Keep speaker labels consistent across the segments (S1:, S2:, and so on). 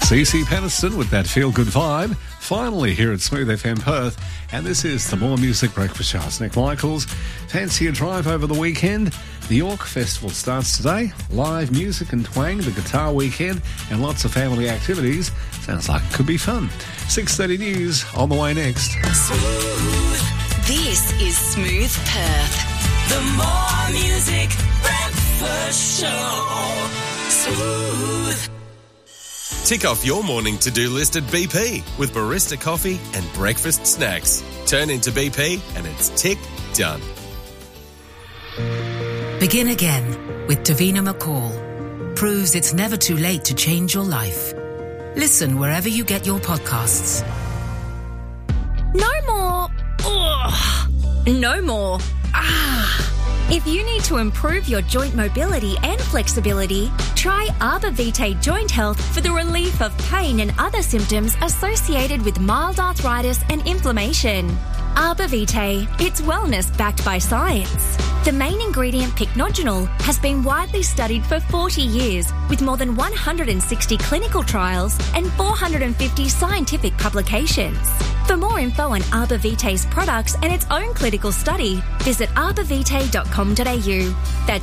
S1: CC Peniston with that feel-good vibe. Finally here at Smooth FM Perth. And this is the More Music Breakfast Show. It's Nick Michaels. Fancy a drive over the weekend? The York Festival starts today. Live music and twang, the guitar weekend, and lots of family activities. Sounds like it could be fun. 6:30 news on the way next.
S2: Smooth. This is Smooth Perth. The More Music Breakfast Show. Smooth.
S3: Tick off your morning to-do list at BP with barista coffee and breakfast snacks. Turn into BP and it's tick done.
S4: Begin again with Davina McCall. Proves it's never too late to change your life. Listen wherever you get your podcasts.
S5: No more. Ugh. No more. If you need to improve your joint mobility and flexibility, try Arbor Vitae Joint Health for the relief of pain and other symptoms associated with mild arthritis and inflammation. Arbor Vitae, it's wellness backed by science. The main ingredient, pycnogenol, has been widely studied for 40 years with more than 160 clinical trials and 450 scientific publications. For more info on Arbor Vitae's products and its own clinical study, visit arborvitae.com.au. That's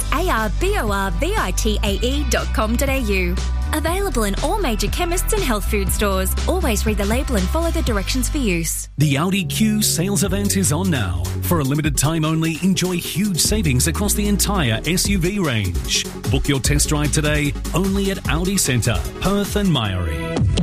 S5: arborvitae.com.au. Available in all major chemists and health food stores. Always read the label and follow the directions for use.
S6: The Audi Q sales event is on now. For a limited time only, enjoy huge savings across the entire SUV range. Book your test drive today only at Audi Centre, Perth and Myrie.